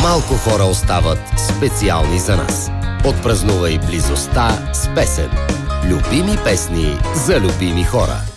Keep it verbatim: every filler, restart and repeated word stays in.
малко хора остават специални за нас. Отпразнувай близостта с песен. Любими песни за любими хора.